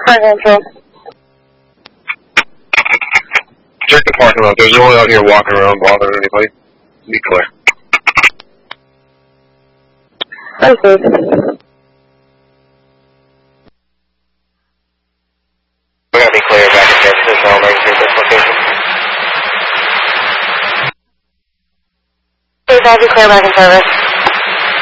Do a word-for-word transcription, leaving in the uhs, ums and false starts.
Check the parking lot. There's no one out here walking around bothering anybody. Be clear. Okay. We're going to be clear back in San Francisco, emergency at this location. Please, I'll be clear back in service.